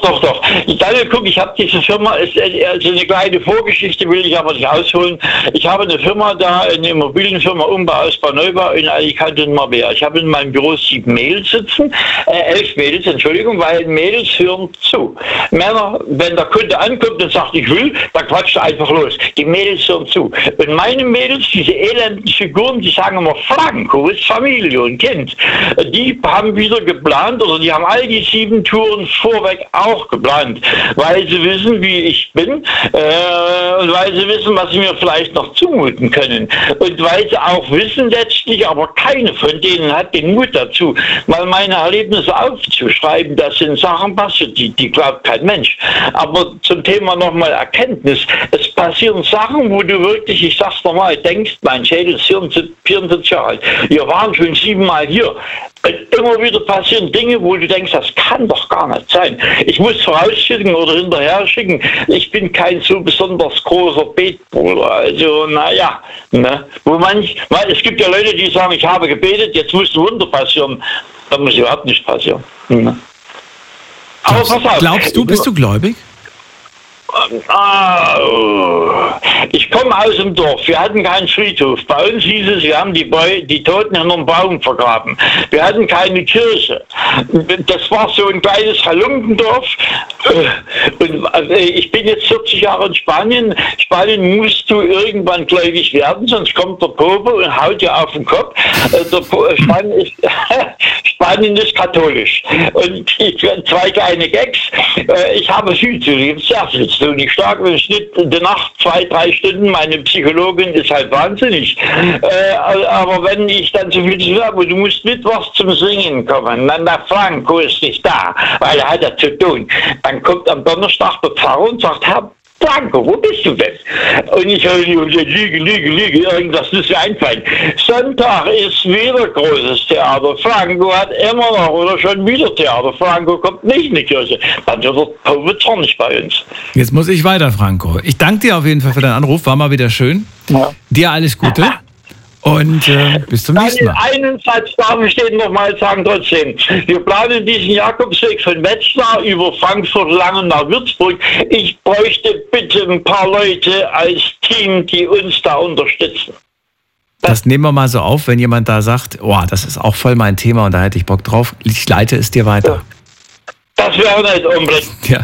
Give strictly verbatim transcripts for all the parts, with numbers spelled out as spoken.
doch, doch. Daniel, guck, ich habe diese Firma, ist, also eine kleine Vorgeschichte will ich aber nicht ausholen. Ich habe eine Firma da, eine Immobilienfirma, Umbau, Ausbau, Neubau in Alicante und Marbella. Ich habe in meinem Büro sieben Mädels sitzen, äh, elf Mädels, Entschuldigung, weil Mädels hören zu. Männer, wenn der Kunde ankommt und sagt, ich will, dann quatscht er einfach los. Die Mädels hören zu. Und meine Mädels, diese elenden Figuren, die sagen immer, Franco ist Familie und Kind. Die haben wieder geplant, oder die haben all die sieben Touren vorweg auch geplant, weil sie wissen, wie ich bin, äh, und weil sie wissen, was sie mir vielleicht noch zumuten können. Und weil sie auch wissen letztlich, aber keine von denen hat den Mut dazu, mal meine Erlebnisse aufzuschreiben. Das sind Sachen passiert, die, die glaubt kein Mensch. Aber zum Thema nochmal Erkenntnis. Es passieren Sachen, wo du wirklich, ich sag's nochmal, denkst, mein Schädel ist vierundsiebzig Jahre alt. Wir waren schon siebenmal hier. Und immer wieder passieren Dinge, wo du denkst, das kann doch gar nicht sein. Ich muss vorausschicken oder hinterher schicken, ich bin kein so besonders großer Betbruder. Also, naja, ne? Wo manch, weil es gibt ja Leute, die sagen, ich habe gebetet, jetzt muss ein Wunder passieren. Das muss überhaupt nicht passieren. Ne? Aber glaubst, pass auf. Glaubst du, bist du gläubig? Ah, ich komme aus dem Dorf. Wir hatten keinen Friedhof. Bei uns hieß es, wir haben die, Beu- die Toten in einem Baum vergraben. Wir hatten keine Kirche. Das war so ein kleines Halunkendorf. Und ich bin jetzt vierzig Jahre in Spanien. Spanien musst du irgendwann gläubig werden, sonst kommt der Pope und haut dir auf den Kopf. Der po- Spanien, ist, Spanien ist katholisch. Und ich, zwei kleine Gags. Ich habe viel zu lieben, sehr viel zu tun. Ich schlage im Schnitt in der Nacht zwei, drei Stunden. Meine Psychologin ist halt wahnsinnig. Äh, aber wenn ich dann so viel zu tun habe, du musst mittwochs zum Singen kommen, dann der Franco ist nicht da, weil er hat ja zu tun. Dann kommt am Donnerstag der Pfarrer und sagt, Herr Franco, wo bist du denn? Und ich höre, Lüge, Lüge, Lüge, irgendwas muss mir einfallen. Sonntag ist wieder großes Theater. Franco hat immer noch oder schon wieder Theater. Franco kommt nicht in die Kirche. Dann wird der Pope zornig bei uns. Jetzt muss ich weiter, Franco. Ich danke dir auf jeden Fall für deinen Anruf. War mal wieder schön. Ja. Dir alles Gute. Und äh, bis zum nächsten Mal. Einen Satz darf ich den noch mal sagen trotzdem. Wir planen diesen Jakobsweg von Wetzlar über Frankfurt, Langen nach Würzburg. Ich bräuchte bitte ein paar Leute als Team, die uns da unterstützen. Das nehmen wir mal so auf, wenn jemand da sagt, oh, das ist auch voll mein Thema und da hätte ich Bock drauf. Ich leite es dir weiter. Das wäre nicht unbedingt. Ja.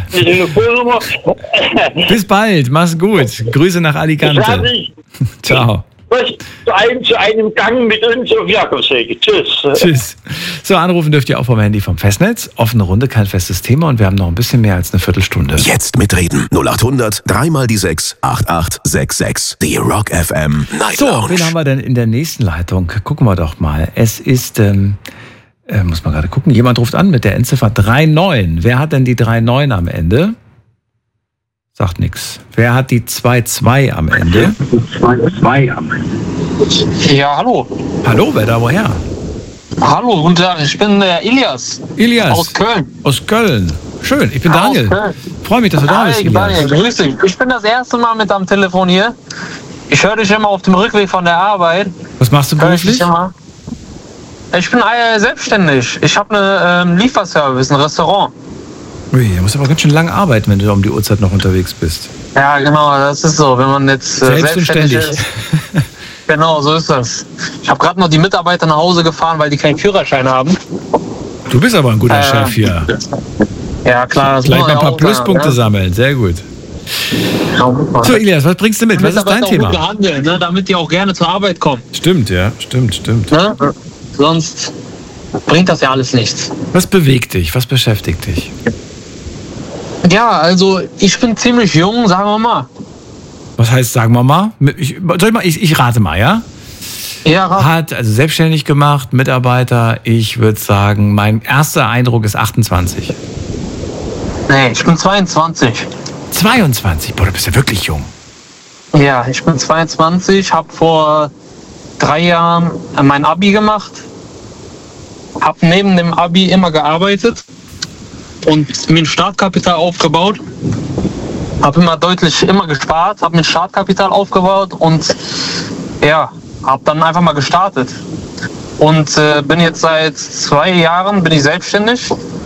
Bis bald, mach's gut. Grüße nach Alicante. Ciao. Zu einem, zu einem Gang mit uns auf Jakobsweg. Tschüss. Tschüss. So, anrufen dürft ihr auch vom Handy vom Festnetz. Offene Runde, kein festes Thema und wir haben noch ein bisschen mehr als eine Viertelstunde. Jetzt mitreden. null acht hundert, dreimal die sechs, acht acht sechs sechs. Die Rock F M Night So, Lounge. wen haben wir denn in der nächsten Leitung? Gucken wir doch mal. Es ist, ähm, äh, muss man gerade gucken, jemand ruft an mit der Endziffer drei neun. Wer hat denn die drei neun am Ende? Sagt nix. Wer hat die zwei zwei am Ende? zwei zwei am Ende. Ja, hallo. Hallo, wer da woher? Hallo, guten Tag, ich bin der Ilias. Ilias. Aus Köln. Aus Köln. Schön, ich bin ja, Daniel. Freue mich, dass du da bist, Hi, Ilias. Daniel, grüß dich. Ich bin das erste Mal mit am Telefon hier. Ich höre dich immer auf dem Rückweg von der Arbeit. Was machst du beruflich? Ich, ich bin äh, selbstständig. Ich habe einen ähm, Lieferservice, ein Restaurant. Ui, du musst aber ganz schön lang arbeiten, wenn du um die Uhrzeit noch unterwegs bist. Ja, genau, das ist so, wenn man jetzt äh, selbstständig Selbstständig. ist. Genau, so ist das. Ich habe gerade noch die Mitarbeiter nach Hause gefahren, weil die keinen Führerschein haben. Du bist aber ein guter äh, Chef hier. Ja, klar. Das Gleich muss mal ein man paar ja Pluspunkte auch, ne? sammeln, sehr gut. Ja, So, Ilias, was bringst du mit? Was ist dein Thema? Gut behandeln, ne? Damit die auch gerne zur Arbeit kommen. Stimmt, ja, stimmt, stimmt. Ne? Sonst bringt das ja alles nichts. Was bewegt dich? Was beschäftigt dich? Ja, also ich bin ziemlich jung, sagen wir mal. Was heißt, sagen wir mal? Ich, soll ich, mal ich, ich rate mal, ja? Ja, rat. Hat also selbstständig gemacht, Mitarbeiter. Ich würde sagen, mein erster Eindruck ist achtundzwanzig. Nee, ich bin zweiundzwanzig. zweiundzwanzig? Boah, du bist ja wirklich jung. Ja, ich bin zweiundzwanzig, habe vor drei Jahren mein Abi gemacht. Habe neben dem Abi immer gearbeitet und mir ein Startkapital aufgebaut. Habe immer deutlich immer gespart, habe mir ein Startkapital aufgebaut und ja, habe dann einfach mal gestartet. Und äh, bin jetzt seit zwei Jahren bin ich selbstständig